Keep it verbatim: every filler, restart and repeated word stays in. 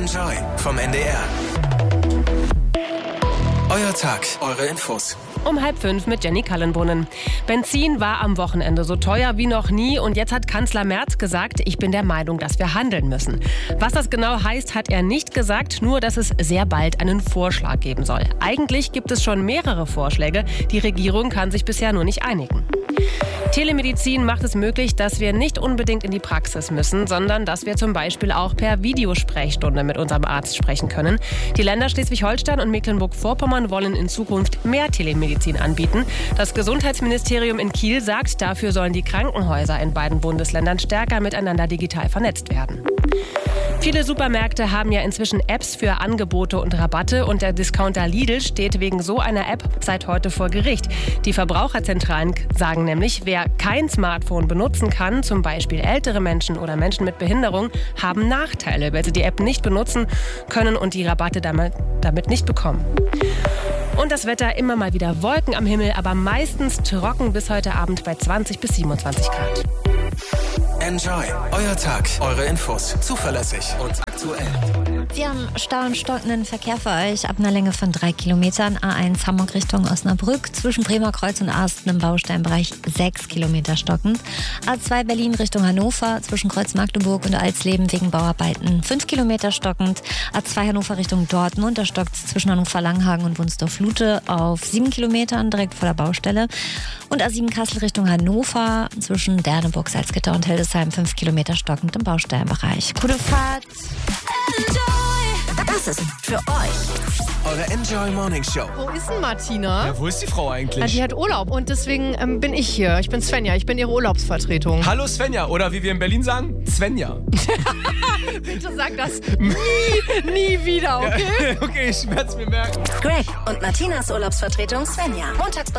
Enjoy vom N D R. Euer Tag, eure Infos. Um halb fünf mit Jenny Kallenbrunnen. Benzin war am Wochenende so teuer wie noch nie und jetzt hat Kanzler Merz gesagt, ich bin der Meinung, dass wir handeln müssen. Was das genau heißt, hat er nicht gesagt, nur dass es sehr bald einen Vorschlag geben soll. Eigentlich gibt es schon mehrere Vorschläge, die Regierung kann sich bisher nur nicht einigen. Telemedizin macht es möglich, dass wir nicht unbedingt in die Praxis müssen, sondern dass wir zum Beispiel auch per Videosprechstunde mit unserem Arzt sprechen können. Die Länder Schleswig-Holstein und Mecklenburg-Vorpommern wollen in Zukunft mehr Telemedizin anbieten. Das Gesundheitsministerium in Kiel sagt, dafür sollen die Krankenhäuser in beiden Bundesländern stärker miteinander digital vernetzt werden. Viele Supermärkte haben ja inzwischen Apps für Angebote und Rabatte und der Discounter Lidl steht wegen so einer App seit heute vor Gericht. Die Verbraucherzentralen sagen nämlich, wer kein Smartphone benutzen kann, zum Beispiel ältere Menschen oder Menschen mit Behinderung, haben Nachteile, weil sie die App nicht benutzen können und die Rabatte damit, damit nicht bekommen. Und das Wetter, immer mal wieder Wolken am Himmel, aber meistens trocken bis heute Abend bei zwanzig bis siebenundzwanzig Grad. Enjoy, euer Tag, eure Infos, zuverlässig und aktuell. Wir haben Stau und stockenden Verkehr für euch ab einer Länge von drei Kilometern. A eins Hamburg Richtung Osnabrück, zwischen Bremer Kreuz und Arsten im Baustellenbereich sechs Kilometer stockend. A zwei Berlin Richtung Hannover, zwischen Kreuz Magdeburg und Alsleben wegen Bauarbeiten fünf Kilometer stockend. A zwei Hannover Richtung Dortmund, da stockt es zwischen Hannover Langhagen und Wunsdorf-Lute auf sieben Kilometern direkt vor der Baustelle. Und A sieben Kassel Richtung Hannover, zwischen Derneburg, Salzgitter und Hildesheim fünf Kilometer stockend im Baustellenbereich. Gute Fahrt! Das ist für euch Eure Enjoy Morning Show. Wo ist denn Martina? Ja, wo ist die Frau eigentlich? Ja, die hat Urlaub und deswegen ähm, bin ich hier. Ich bin Svenja, ich bin ihre Urlaubsvertretung. Hallo Svenja, oder wie wir in Berlin sagen, Svenja. Bitte sag das nie, nie wieder, okay? Okay, ich werde es mir merken. Greg und Martinas Urlaubsvertretung Svenja. Montags